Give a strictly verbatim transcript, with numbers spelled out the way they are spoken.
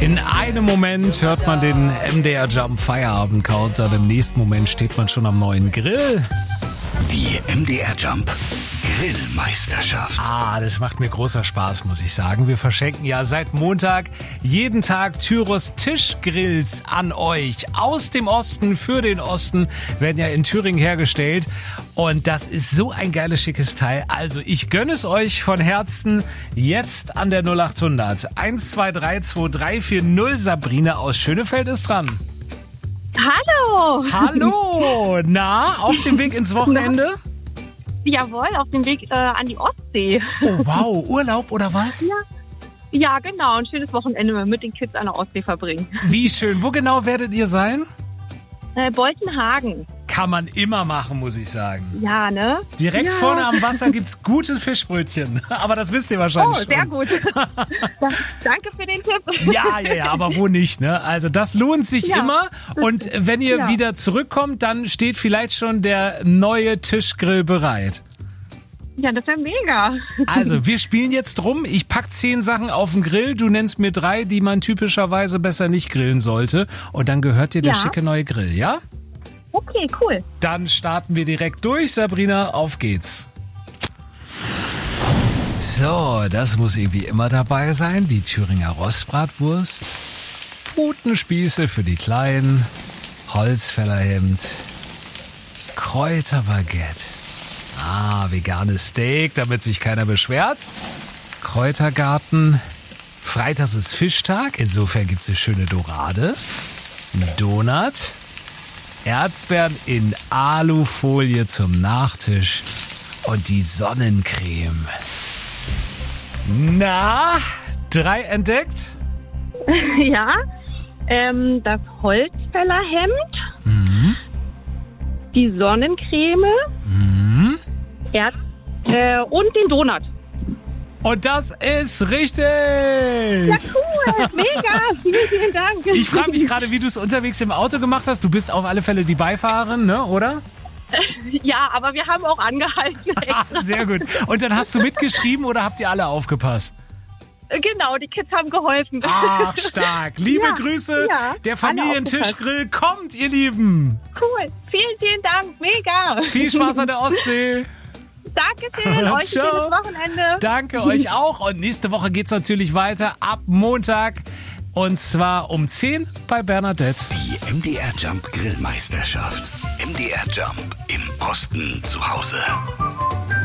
In einem Moment hört man den M D R Jump Feierabend Countdown. Im nächsten Moment steht man schon am neuen Grill. Die M D R Jump Grillmeisterschaft. Ah, das macht mir großer Spaß, muss ich sagen. Wir verschenken ja seit Montag jeden Tag Tyros Tischgrills an euch. Aus dem Osten, für den Osten, werden ja in Thüringen hergestellt. Und das ist so ein geiles, schickes Teil. Also ich gönne es euch von Herzen jetzt an der null acht hundert eins zwei drei zwei drei vier null. Sabrina aus Schönefeld ist dran. Hallo! Hallo! Na, auf dem Weg ins Wochenende? Jawohl, auf dem Weg äh, an die Ostsee. Oh wow, Urlaub oder was? Ja. Ja, genau. Ein schönes Wochenende mit den Kids an der Ostsee verbringen. Wie schön. Wo genau werdet ihr sein? Äh, Boltenhagen. Kann man immer machen, muss ich sagen. Ja, ne? Direkt ja. vorne am Wasser gibt's gute Fischbrötchen. Aber das wisst ihr wahrscheinlich oh, schon. sehr gut. Danke für den Tipp. Ja, ja, ja, aber wo nicht, ne? Also das lohnt sich ja. immer. Und wenn ihr ja. wieder zurückkommt, dann steht vielleicht schon der neue Tischgrill bereit. Ja, das wäre mega. Also, wir spielen jetzt rum. Ich pack zehn Sachen auf den Grill. Du nennst mir drei, die man typischerweise besser nicht grillen sollte. Und dann gehört dir der ja. schicke neue Grill, ja? Okay, cool. Dann starten wir direkt durch. Sabrina, auf geht's. So, das muss irgendwie immer dabei sein. Die Thüringer Rostbratwurst. Putenspieße für die Kleinen. Holzfällerhemd. Kräuterbaguette. Ah, veganes Steak, damit sich keiner beschwert. Kräutergarten. Freitags ist Fischtag, insofern gibt's eine schöne Dorade. Ein Donut. Erdbeeren in Alufolie zum Nachtisch. Und die Sonnencreme. Na, drei entdeckt? Ja, ähm, das Holzfällerhemd. Mhm. Die Sonnencreme. Mhm. Erd äh, und den Donut. Und das ist richtig! Ja, cool, mega, vielen, vielen Dank. Ich frage mich gerade, wie du es unterwegs im Auto gemacht hast. Du bist auf alle Fälle die Beifahrerin, ne, oder? Ja, aber wir haben auch angehalten. Ah, sehr gut. Und dann hast du mitgeschrieben oder habt ihr alle aufgepasst? Genau, die Kids haben geholfen. Ach, stark. Liebe ja, Grüße, ja, der Familientischgrill kommt, ihr Lieben. Cool, vielen, vielen Dank, mega. Viel Spaß an der Ostsee. Dankeschön, euch ein schönes Wochenende. Danke euch auch. Und nächste Woche geht's natürlich weiter ab Montag. Und zwar um zehn bei Bernadette. Die M D R Jump Grillmeisterschaft. M D R Jump im Osten zu Hause.